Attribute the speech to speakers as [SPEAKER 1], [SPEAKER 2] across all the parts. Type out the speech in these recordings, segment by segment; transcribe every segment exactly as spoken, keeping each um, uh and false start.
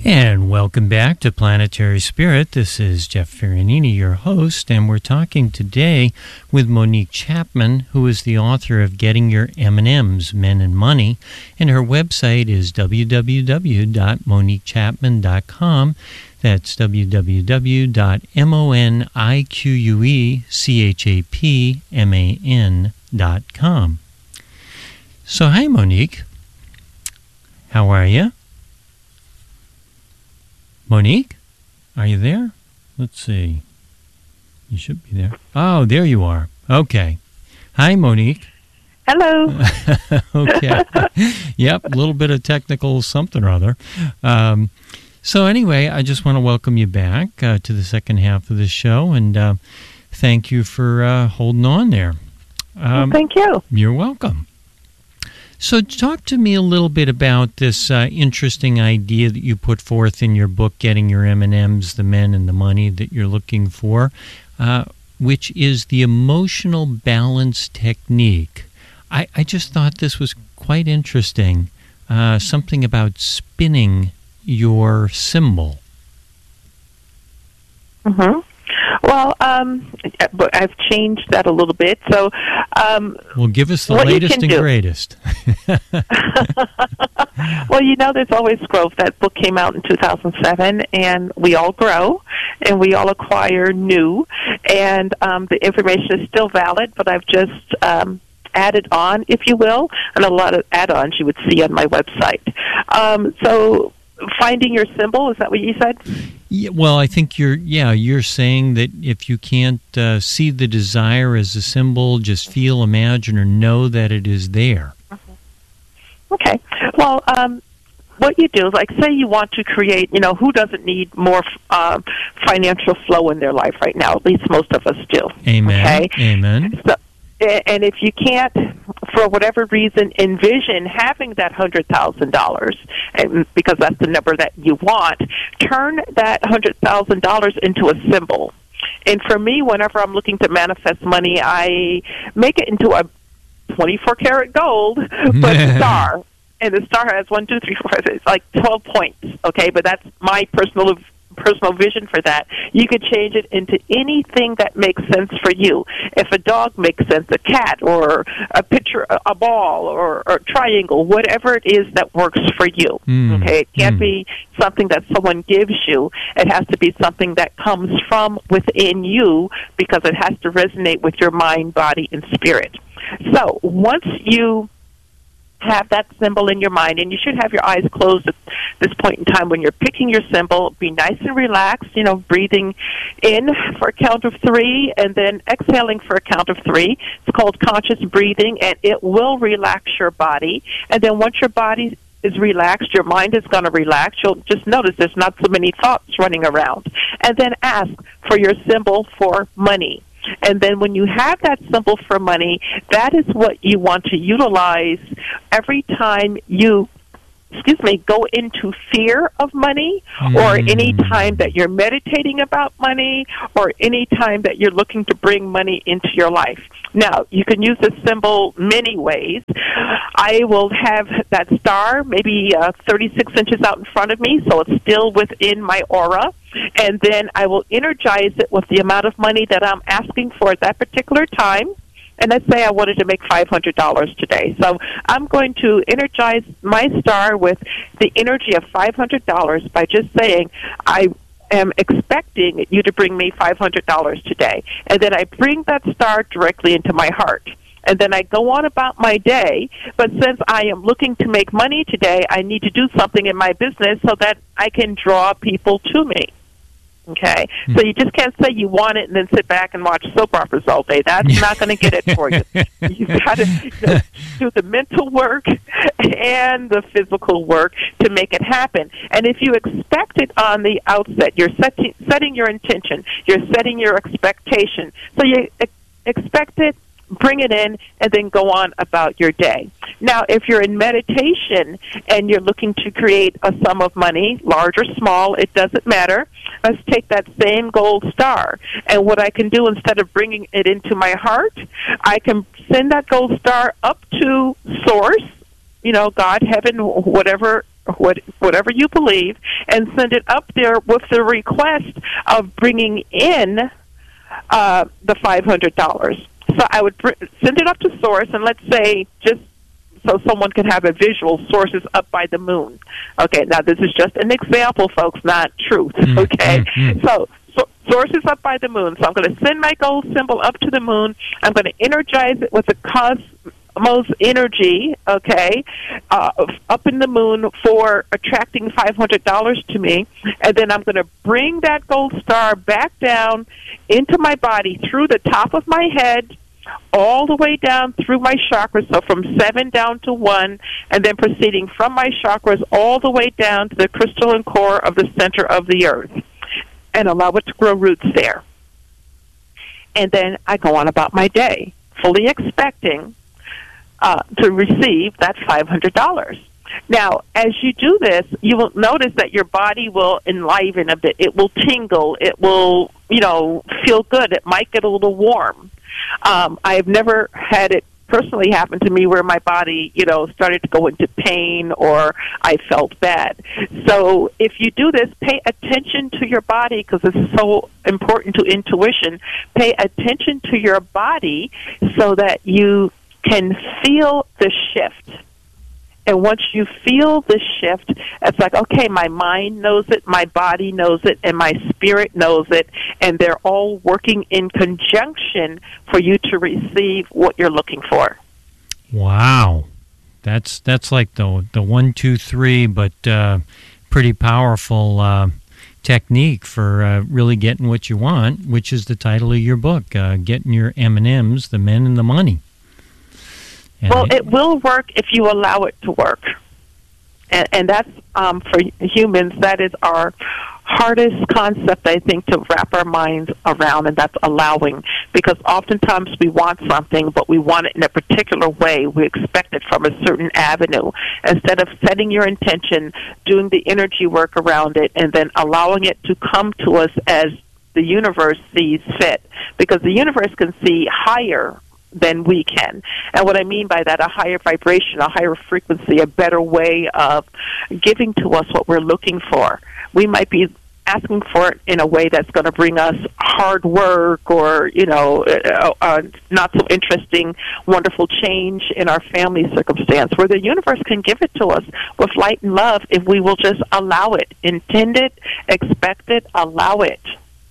[SPEAKER 1] And welcome back to Planetary Spirit. This is Jeff Ferranini, your host, and we're talking today with Monique Chapman, who is the author of Getting Your M and M's, Men and Money, and her website is w w w dot monique chapman dot com. That's w w w dot monique dot com. So, hi, Monique. How are you? Monique, are you there? Let's see. You should be there. Oh, there you are. Okay. Hi, Monique.
[SPEAKER 2] Hello.
[SPEAKER 1] Okay. Yep, a little bit of technical something or other. Um, so anyway, I just want to welcome you back uh, to the second half of the show, and uh, thank you for uh, holding on there.
[SPEAKER 2] well,
[SPEAKER 1] Um,
[SPEAKER 2] thank you.
[SPEAKER 1] You're welcome. So talk to me a little bit about this uh, interesting idea that you put forth in your book, Getting Your M and M's, the Men and the Money that you're looking for, uh, which is the emotional balance technique. I, I just thought this was quite interesting, uh, something about spinning your symbol.
[SPEAKER 2] Mm-hmm. Well, um, I've changed that a little bit. So, um,
[SPEAKER 1] well, give us the latest and
[SPEAKER 2] do.
[SPEAKER 1] greatest.
[SPEAKER 2] Well, you know, there's always growth. That book came out in two thousand seven, and we all grow, and we all acquire new, and um, the information is still valid, but I've just um, added on, if you will, and a lot of add-ons you would see on my website. Um, so, finding your symbol, is that what you said?
[SPEAKER 1] Yeah, well, I think you're, yeah, you're saying that if you can't uh, see the desire as a symbol, just feel, imagine, or know that it is there.
[SPEAKER 2] Mm-hmm. Okay. Well, um, what you do is, like, say you want to create, you know, who doesn't need more uh, financial flow in their life right now? At least most of us do.
[SPEAKER 1] Amen.
[SPEAKER 2] Okay?
[SPEAKER 1] Amen.
[SPEAKER 2] So, and if you can't, for whatever reason, envision having that one hundred thousand dollars, because that's the number that you want, turn that one hundred thousand dollars into a symbol. And for me, whenever I'm looking to manifest money, I make it into a twenty-four karat gold, but a star. And the star has one, two, three, four, five, it's like twelve points, okay? But that's my personal personal vision for that. You could change it into anything that makes sense for you. If a dog makes sense, a cat, or a picture, a ball, or, or a triangle, whatever it is that works for you.
[SPEAKER 1] Mm.
[SPEAKER 2] Okay, it can't
[SPEAKER 1] mm.
[SPEAKER 2] be something that someone gives you. It has to be something that comes from within you, because it has to resonate with your mind, body, and spirit. So once you have that symbol in your mind, and you should have your eyes closed at this point in time when you're picking your symbol. Be nice and relaxed, you know, breathing in for a count of three and then exhaling for a count of three. It's called conscious breathing, and it will relax your body. And then once your body is relaxed, your mind is going to relax. You'll just notice there's not so many thoughts running around. And then ask for your symbol for money. And then when you have that symbol for money, that is what you want to utilize every time you, excuse me, go into fear of money, mm. or any time that you're meditating about money, or any time that you're looking to bring money into your life. Now, you can use this symbol many ways. I will have that star maybe uh, thirty-six inches out in front of me, so it's still within my aura. And then I will energize it with the amount of money that I'm asking for at that particular time. And let's say I wanted to make five hundred dollars today. So I'm going to energize my star with the energy of five hundred dollars by just saying, I am expecting you to bring me five hundred dollars today. And then I bring that star directly into my heart. And then I go on about my day, but since I am looking to make money today, I need to do something in my business so that I can draw people to me. Okay? Mm-hmm. So you just can't say you want it and then sit back and watch soap operas all day. That's not going to get it for you. You've got to, you know, do the mental work and the physical work to make it happen. And if you expect it on the outset, you're setting, setting your intention, you're setting your expectation. So you ex- expect it, bring it in, and then go on about your day. Now, if you're in meditation and you're looking to create a sum of money, large or small, it doesn't matter. Let's take that same gold star. And what I can do, instead of bringing it into my heart, I can send that gold star up to Source, you know, God, heaven, whatever or what, whatever you believe, and send it up there with the request of bringing in uh, the five hundred dollars. So I would br- send it up to Source, and let's say just so someone can have a visual, Source is up by the moon. Okay, now this is just an example, folks, not truth. Okay,
[SPEAKER 1] mm-hmm.
[SPEAKER 2] so, so Source is up by the moon. So I'm going to send my gold symbol up to the moon. I'm going to energize it with the cosmos energy, okay, uh, up in the moon for attracting five hundred dollars to me. And then I'm going to bring that gold star back down into my body through the top of my head, all the way down through my chakras, so from seven down to one, and then proceeding from my chakras all the way down to the crystalline core of the center of the earth, and allow it to grow roots there. And then I go on about my day, fully expecting uh, to receive that five hundred dollars. Now, as you do this, you will notice that your body will enliven a bit. It will tingle. It will, you know, feel good. It might get a little warm. Um, I've never had it personally happen to me where my body, you know, started to go into pain or I felt bad. So if you do this, pay attention to your body, because this is so important to intuition. Pay attention to your body so that you can feel the shift. And once you feel the shift, it's like, okay, my mind knows it, my body knows it, and my spirit knows it, and they're all working in conjunction for you to receive what you're looking for.
[SPEAKER 1] Wow. That's that's like the the one, two, three, but uh, pretty powerful uh, technique for uh, really getting what you want, which is the title of your book, uh, Getting Your M and M's, The Men and the Money. And
[SPEAKER 2] well, it will work if you allow it to work. And, and that's, um, for humans, that is our hardest concept, I think, to wrap our minds around, and that's allowing. Because oftentimes we want something, but we want it in a particular way. We expect it from a certain avenue. Instead of setting your intention, doing the energy work around it, and then allowing it to come to us as the universe sees fit. Because the universe can see higher than we can. And what I mean by that, a higher vibration, a higher frequency, a better way of giving to us what we're looking for. We might be asking for it in a way that's going to bring us hard work or, you know, uh, uh, not so interesting, wonderful change in our family circumstance, where the universe can give it to us with light and love if we will just allow it. Intend it, expect it, allow it.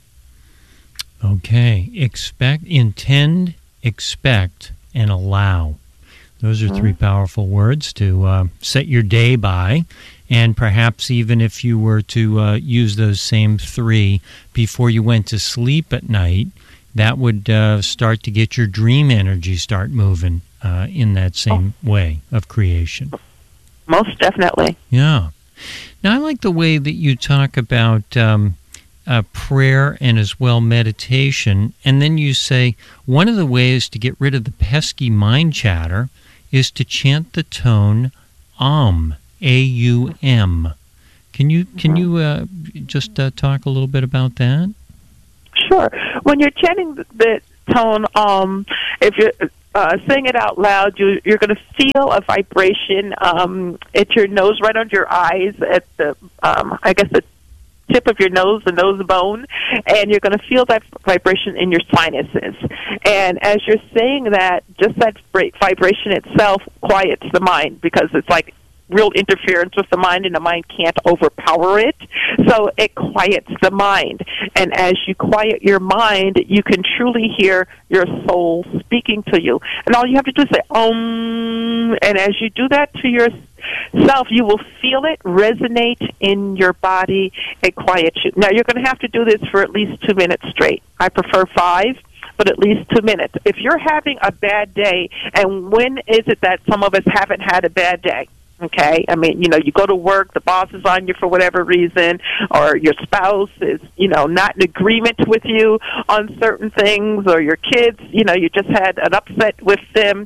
[SPEAKER 1] Okay. Expect, intend, expect, and allow. Those are three powerful words to uh, set your day by. And perhaps even if you were to uh, use those same three before you went to sleep at night, that would uh, start to get your dream energy start moving uh, in that same oh. way of creation.
[SPEAKER 2] Most definitely.
[SPEAKER 1] Yeah. Now, I like the way that you talk about um, Uh, prayer and as well meditation, and then you say one of the ways to get rid of the pesky mind chatter is to chant the tone Om, A U M. Can you can you uh, just uh, talk a little bit about that?
[SPEAKER 2] Sure. When you're chanting the tone Om, if you're uh, saying it out loud, you, you're going to feel a vibration um, at your nose, right under your eyes, at the um, I guess the tip of your nose, the nose bone, and you're going to feel that vibration in your sinuses. And as you're saying that, just that vibration itself quiets the mind, because it's like real interference with the mind, and the mind can't overpower it. So it quiets the mind. And as you quiet your mind, you can truly hear your soul speaking to you. And all you have to do is say, Om. And as you do that to yourself, you will feel it resonate in your body. It quiets you. Now, you're going to have to do this for at least two minutes straight. I prefer five, but at least two minutes. If you're having a bad day, and when is it that some of us haven't had a bad day? Okay, I mean, you know, you go to work, the boss is on you for whatever reason, or your spouse is, you know, not in agreement with you on certain things, or your kids, you know, you just had an upset with them.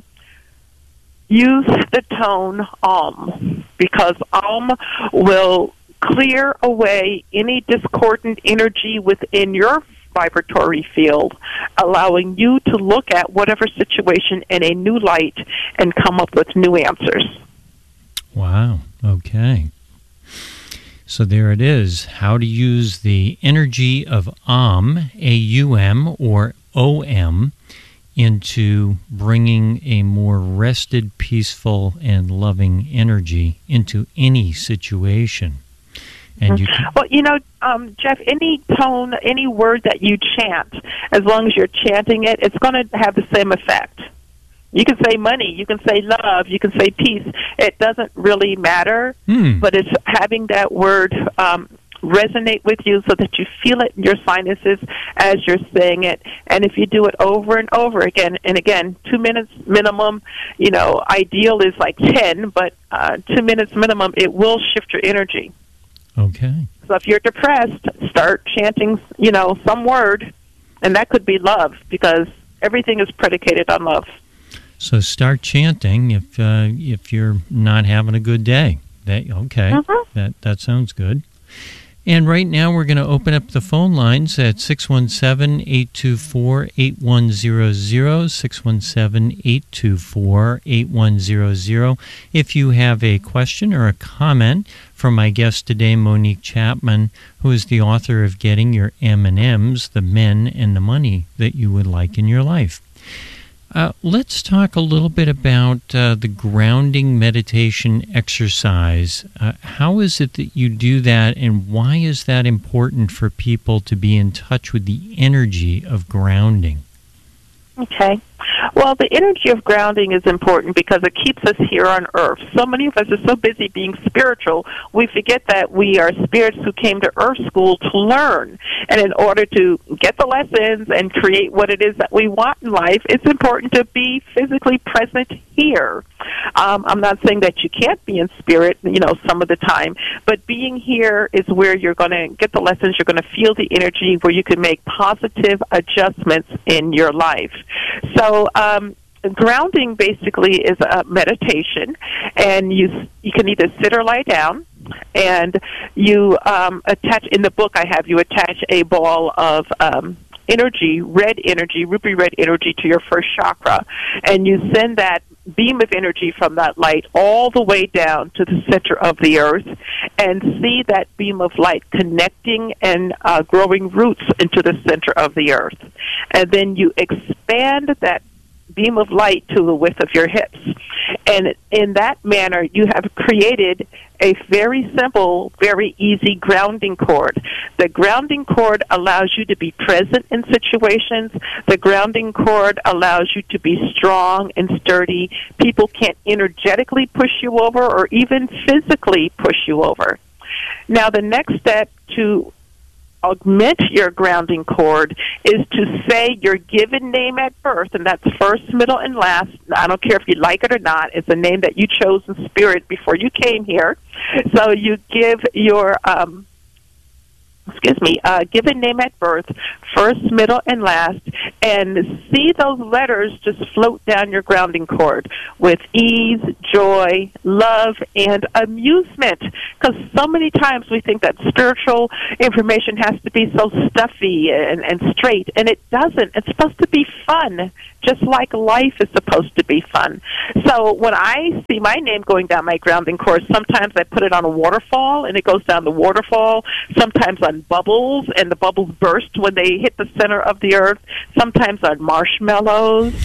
[SPEAKER 2] Use the tone Om, because Om will clear away any discordant energy within your vibratory field, allowing you to look at whatever situation in a new light and come up with new answers.
[SPEAKER 1] Wow. Okay. So there it is, how to use the energy of Om, A U M, or O M, into bringing a more rested, peaceful, and loving energy into any situation. And you can,
[SPEAKER 2] well, you know, um, Jeff, any tone, any word that you chant, as long as you're chanting it, it's going to have the same effect. You can say money, you can say love, you can say peace. It doesn't really matter,
[SPEAKER 1] hmm.
[SPEAKER 2] but it's having that word um, resonate with you so that you feel it in your sinuses as you're saying it. And if you do it over and over again, and again, two minutes minimum, you know, ideal is like ten, but uh, two minutes minimum, it will shift your energy.
[SPEAKER 1] Okay.
[SPEAKER 2] So if you're depressed, start chanting, you know, some word, and that could be love, because everything is predicated on love.
[SPEAKER 1] So start chanting if uh, if you're not having a good day. That okay.
[SPEAKER 2] Mm-hmm.
[SPEAKER 1] That that sounds good. And right now we're going to open up the phone lines at six one seven, eight two four, eight one zero zero, six one seven, eight two four, eight one zero zero. If you have a question or a comment from my guest today, Monique Chapman, who is the author of Getting Your M and M's, The Men and the Money That You Would Like in Your Life. Uh, let's talk a little bit about uh, the grounding meditation exercise. Uh, how is it that you do that, and why is that important for people to be in touch with the energy of grounding?
[SPEAKER 2] Okay. Well, the energy of grounding is important because it keeps us here on earth. So many of us are so busy being spiritual, we forget that we are spirits who came to earth school to learn. And in order to get the lessons and create what it is that we want in life, it's important to be physically present here. Um, I'm not saying that you can't be in spirit, you know, some of the time, but being here is where you're going to get the lessons, you're going to feel the energy, where you can make positive adjustments in your life. So, um, grounding basically is a meditation, and you you can either sit or lie down, and you um, attach, in the book I have, you attach a ball of um, energy, red energy, ruby red energy to your first chakra, and you send that beam of energy from that light all the way down to the center of the earth, and see that beam of light connecting and uh, growing roots into the center of the earth. And then you expand that beam of light to the width of your hips. And in that manner, you have created a very simple, very easy grounding cord. The grounding cord allows you to be present in situations. The grounding cord allows you to be strong and sturdy. People can't energetically push you over or even physically push you over. Now, the next step to augment your grounding cord is to say your given name at birth, and that's first, middle, and last. I don't care if you like it or not. It's a name that you chose in spirit before you came here. So you give your um, excuse me, uh, given name at birth, first, middle, and last, and see those letters just float down your grounding cord with ease, joy, love, and amusement. Because so many times we think that spiritual information has to be so stuffy and, and straight, and it doesn't. It's supposed to be fun, just like life is supposed to be fun. So when I see my name going down my grounding cord, sometimes I put it on a waterfall, and it goes down the waterfall. Sometimes on bubbles, and the bubbles burst when they hit the center of the earth. Sometimes on marshmallows.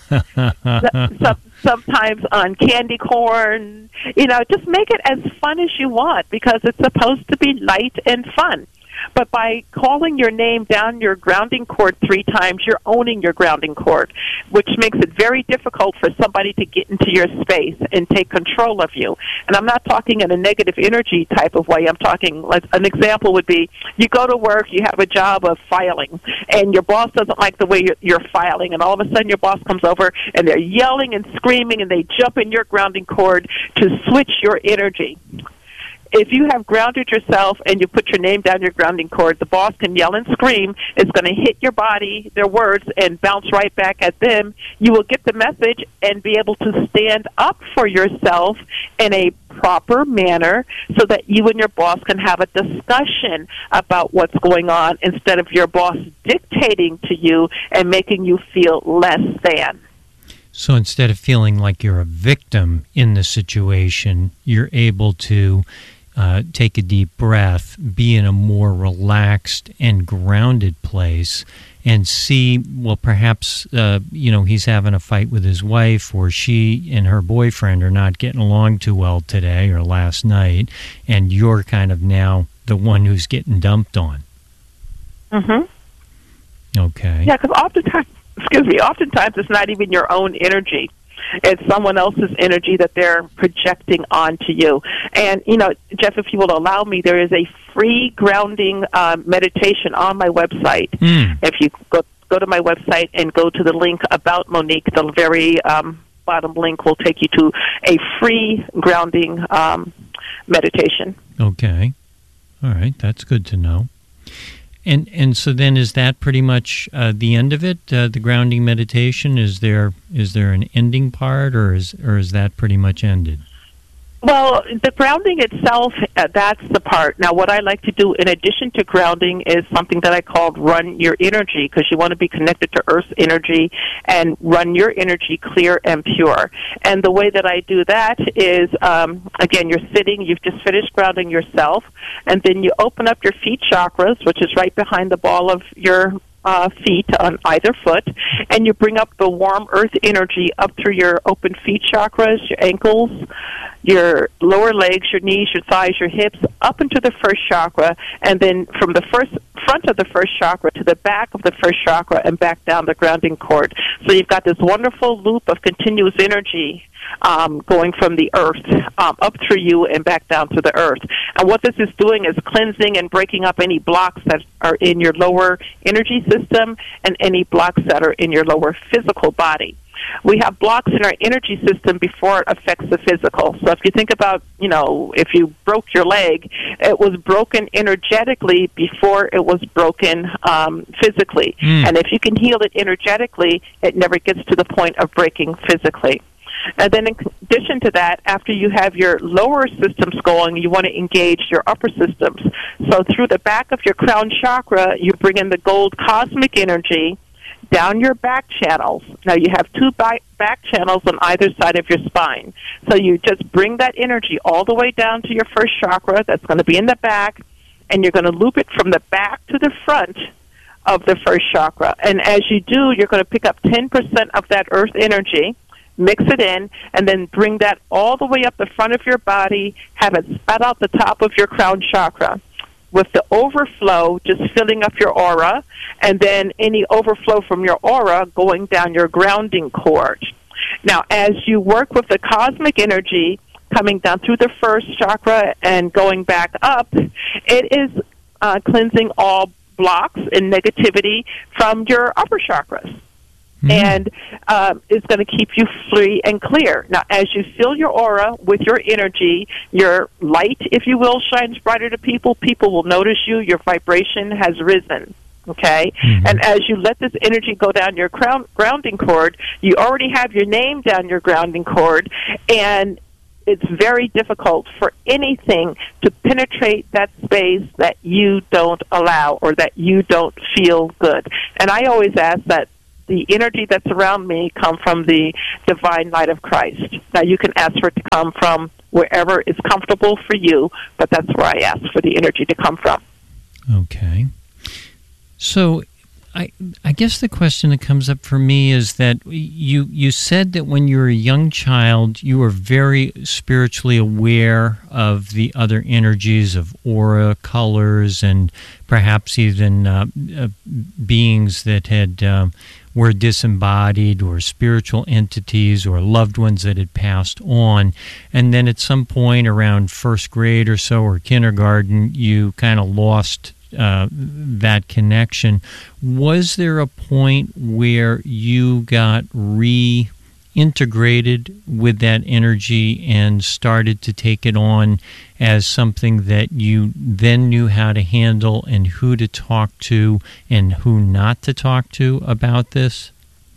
[SPEAKER 2] some, sometimes on candy corn. You know, just make it as fun as you want, because it's supposed to be light and fun. But by calling your name down your grounding cord three times, you're owning your grounding cord, which makes it very difficult for somebody to get into your space and take control of you. And I'm not talking in a negative energy type of way. I'm talking, like, an example would be, you go to work, you have a job of filing, and your boss doesn't like the way you're, you're filing, and all of a sudden your boss comes over, and they're yelling and screaming, and they jump in your grounding cord to switch your energy. If you have grounded yourself and you put your name down your grounding cord, the boss can yell and scream. It's going to hit your body, their words, and bounce right back at them. You will get the message and be able to stand up for yourself in a proper manner so that you and your boss can have a discussion about what's going on, instead of your boss dictating to you and making you feel less than.
[SPEAKER 1] So instead of feeling like you're a victim in the situation, you're able to uh, take a deep breath, be in a more relaxed and grounded place, and see, well, perhaps, uh, you know, he's having a fight with his wife, or she and her boyfriend are not getting along too well today or last night, and you're kind of now the one who's getting dumped on.
[SPEAKER 2] Mm-hmm.
[SPEAKER 1] Okay.
[SPEAKER 2] Yeah, because oftentimes, excuse me, oftentimes it's not even your own energy. It's someone else's energy that they're projecting onto you. And, you know, Jeff, if you will allow me, there is a free grounding uh, meditation on my website.
[SPEAKER 1] Mm.
[SPEAKER 2] If you go, go to my website and go to the link about Monique, the very um, bottom link will take you to a free grounding um, meditation.
[SPEAKER 1] Okay. All right. That's good to know. And and so then is that pretty much uh, the end of it? Uh, the grounding meditation, is there is there an ending part, or is or is that pretty much ended?
[SPEAKER 2] Well, the grounding itself, uh, that's the part. Now, what I like to do in addition to grounding is something that I called run your energy, because you want to be connected to Earth's energy and run your energy clear and pure. And the way that I do that is, um, again, you're sitting, you've just finished grounding yourself, and then you open up your feet chakras, which is right behind the ball of your Uh, feet on either foot, and you bring up the warm earth energy up through your open feet chakras, your ankles, your lower legs, your knees, your thighs, your hips, up into the first chakra, and then from the first front of the first chakra to the back of the first chakra and back down the grounding cord. So you've got this wonderful loop of continuous energy um, going from the earth um, up through you and back down to the earth. And what this is doing is cleansing and breaking up any blocks that are in your lower energy system and any blocks that are in your lower physical body. We have blocks in our energy system before it affects the physical. So if you think about, you know, if you broke your leg, it was broken energetically before it was broken um, physically. Mm. And if you can heal it energetically, it never gets to the point of breaking physically. And then in addition to that, after you have your lower systems going, you want to engage your upper systems. So through the back of your crown chakra, you bring in the gold cosmic energy down your back channels. Now, you have two back, back channels on either side of your spine. So you just bring that energy all the way down to your first chakra. That's going to be in the back, and you're going to loop it from the back to the front of the first chakra. And as you do, you're going to pick up ten percent of that earth energy, mix it in, and then bring that all the way up the front of your body, have it spat out the top of your crown chakra, with the overflow just filling up your aura, and then any overflow from your aura going down your grounding cord. Now, as you work with the cosmic energy coming down through the first chakra and going back up, it is uh, cleansing all blocks and negativity from your upper chakras. Mm-hmm. And um, it's going to keep you free and clear. Now, as you fill your aura with your energy, your light, if you will, shines brighter to people. People will notice you. Your vibration has risen. Okay? Mm-hmm. And as you let this energy go down your crown, grounding cord, you already have your name down your grounding cord, and it's very difficult for anything to penetrate that space that you don't allow or that you don't feel good. And I always ask that the energy that's around me come from the divine light of Christ. Now, you can ask for it to come from wherever is comfortable for you, but that's where I ask for the energy to come from.
[SPEAKER 1] Okay. So I I guess the question that comes up for me is that you, you said that when you were a young child, you were very spiritually aware of the other energies of aura, colors, and perhaps even uh, uh, beings that had uh, were disembodied, or spiritual entities, or loved ones that had passed on. And then at some point around first grade or so, or kindergarten, you kind of lost Uh, that connection. Was there a point where you got reintegrated with that energy and started to take it on as something that you then knew how to handle and who to talk to and who not to talk to about this?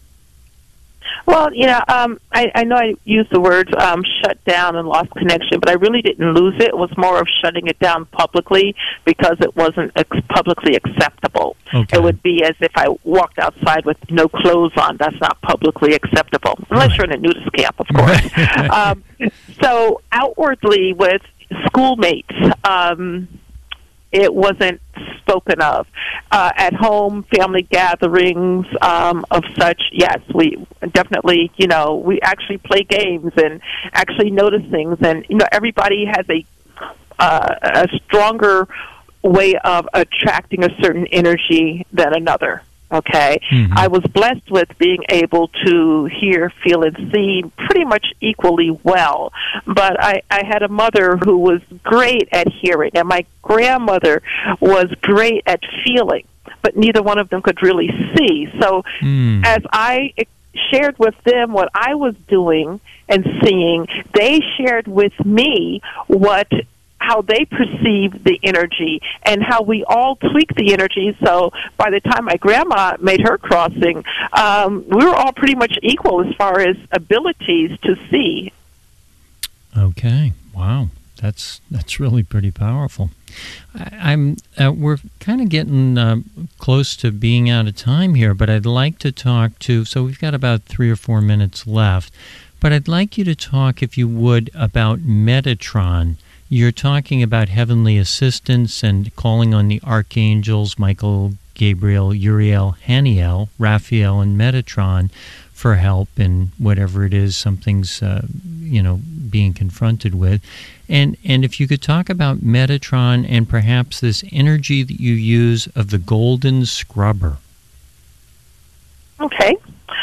[SPEAKER 2] Well, you know, um, I, I know I used the words um, shut down and lost connection, but I really didn't lose it. It was more of shutting it down publicly because it wasn't ex- publicly acceptable. Okay. It would be as if I walked outside with no clothes on. That's not publicly acceptable, unless right. you're in a nudist camp, of course. Right. um, so outwardly with, schoolmates, um, it wasn't spoken of. Uh, at home, family gatherings um, of such, yes, we definitely, you know, we actually play games and actually notice things. And, you know, everybody has a, uh, a stronger way of attracting a certain energy than another. Okay, mm-hmm. I was blessed with being able to hear, feel, and see pretty much equally well. But I, I had a mother who was great at hearing, and my grandmother was great at feeling, but neither one of them could really see. So mm. as I shared with them what I was doing and seeing, they shared with me what how they perceive the energy and how we all tweak the energy. So by the time my grandma made her crossing, um, we were all pretty much equal as far as abilities to see.
[SPEAKER 1] Okay. Wow. That's that's really pretty powerful. I, I'm uh, we're kind of getting uh, close to being out of time here, but I'd like to talk to, so we've got about three or four minutes left, but I'd like you to talk, if you would, about Metatron. You're talking about heavenly assistance and calling on the archangels, Michael, Gabriel, Uriel, Haniel, Raphael, and Metatron for help in whatever it is something's, uh, you know, being confronted with. And and if you could talk about Metatron and perhaps this energy that you use of the golden scrubber.
[SPEAKER 2] Okay.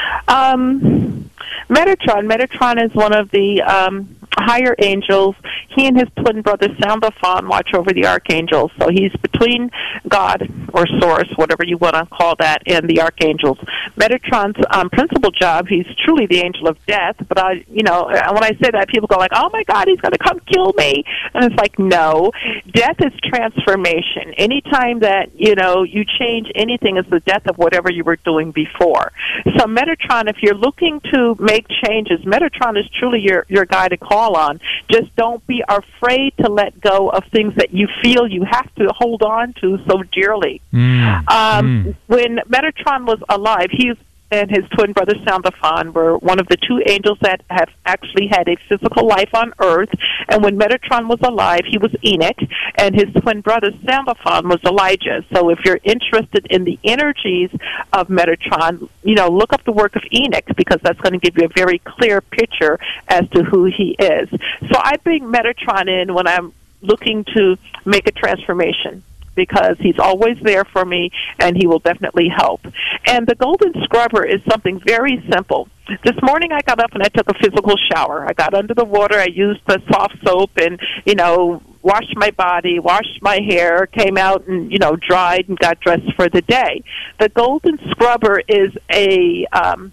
[SPEAKER 2] Um, Metatron. Metatron is one of the um, higher angels. He and his twin brother Sandalphon watch over the archangels. So he's between God or Source, whatever you want to call that, and the archangels. Metatron's um, principal job, he's truly the angel of death. But I, you know, when I say that, people go like, "Oh my God, he's going to come kill me!" And it's like, no, death is transformation. Anytime that you know you change anything, is the death of whatever you were doing before. So Metatron, if you're looking to make changes, Metatron is truly your your guy to call on. Just don't be afraid to let go of things that you feel you have to hold on to so dearly. Mm. Um, mm. When Metatron was alive, he's and his twin brother Sandalphon were one of the two angels that have actually had a physical life on Earth. And when Metatron was alive, he was Enoch, and his twin brother Sandalphon was Elijah. So if you're interested in the energies of Metatron, you know, look up the work of Enoch, because that's going to give you a very clear picture as to who he is. So I bring Metatron in when I'm looking to make a transformation, because he's always there for me, and he will definitely help. And the golden scrubber is something very simple. This morning I got up and I took a physical shower. I got under the water, I used the soft soap and, you know, washed my body, washed my hair, came out and, you know, dried and got dressed for the day. The golden scrubber is a um,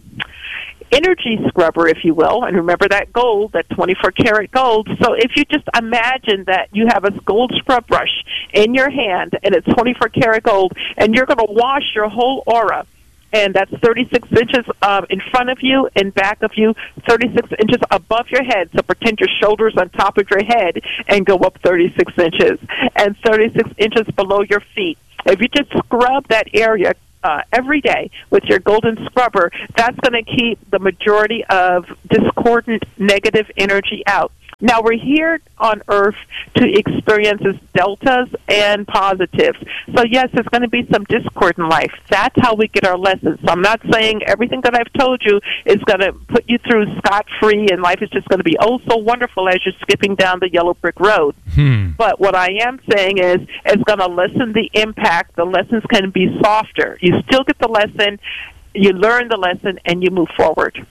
[SPEAKER 2] energy scrubber, if you will, and remember that gold, that twenty-four karat gold. So if you just imagine that you have a gold scrub brush in your hand and it's twenty-four karat gold, and you're going to wash your whole aura, and that's thirty-six inches um, in front of you, in back of you, thirty-six inches above your head. So pretend your shoulders on top of your head and go up thirty-six inches, and thirty-six inches below your feet. If you just scrub that area Uh, every day with your golden scrubber, that's going to keep the majority of discordant negative energy out. Now, we're here on Earth to experience deltas and positives. So, yes, there's going to be some discord in life. That's how we get our lessons. So I'm not saying everything that I've told you is going to put you through scot-free and life is just going to be oh so wonderful as you're skipping down the yellow brick road. Hmm. But what I am saying is it's going to lessen the impact. The lessons can be softer. You still get the lesson, you learn the lesson, and you move forward.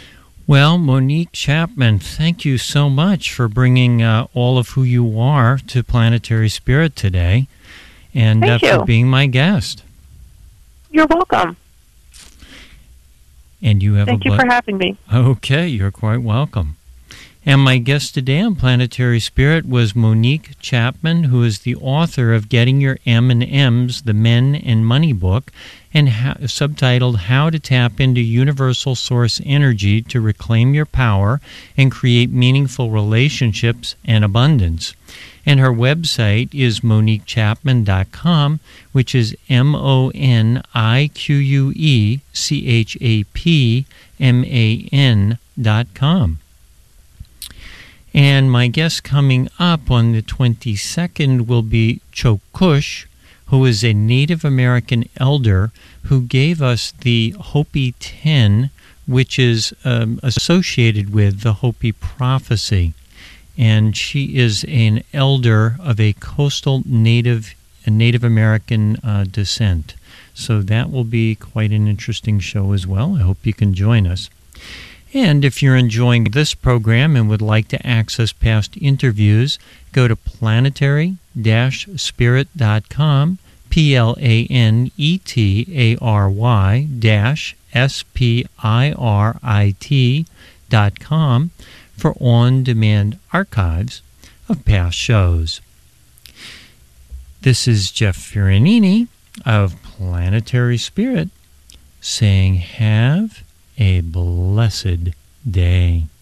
[SPEAKER 1] Well, Monique Chapman, thank you so much for bringing uh, all of who you are to Planetary Spirit today, and uh, for being my guest.
[SPEAKER 2] You're welcome.
[SPEAKER 1] And you have
[SPEAKER 2] Thank
[SPEAKER 1] a
[SPEAKER 2] you for having me.
[SPEAKER 1] Okay, you're quite welcome. And my guest today on Planetary Spirit was Monique Chapman, who is the author of Getting Your M and M's, the Men and Money book, and how, subtitled How to Tap into Universal Source Energy to Reclaim Your Power and Create Meaningful Relationships and Abundance. And her website is monique chapman dot com, which is M O N I Q U E C H A P M A N dot com. And my guest coming up on the twenty-second will be Chokush, who is a Native American elder who gave us the Hopi ten, which is um, associated with the Hopi prophecy. And she is an elder of a coastal Native, a Native American uh, descent. So that will be quite an interesting show as well. I hope you can join us. And if you're enjoying this program and would like to access past interviews, go to planetary dash spirit dot com, P L A N E T A R Y dash S P I R I T dot com for on-demand archives of past shows. This is Jeff Fiorentini of Planetary Spirit saying have a blessed day.